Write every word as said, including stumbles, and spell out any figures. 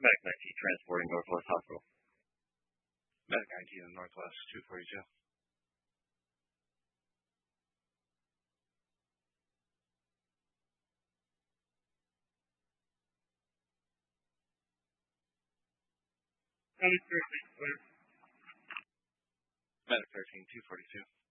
Medic nineteen, transporting Northwest Hospital. Medic nineteen in Northwest two forty-two. Medic thirteen, clear. Medic thirteen, two forty-two.